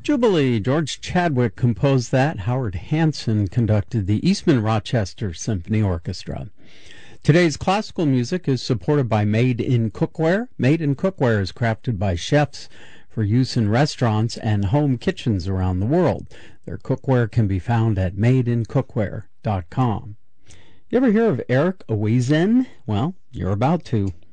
Jubilee. George Chadwick composed that. Howard Hanson conducted the Eastman Rochester Symphony Orchestra. Today's classical music is supported by Made in Cookware. Made in Cookware is crafted by chefs for use in restaurants and home kitchens around the world. Their cookware can be found at madeincookware.com. You ever hear of Eric Owizen? Well, you're about to.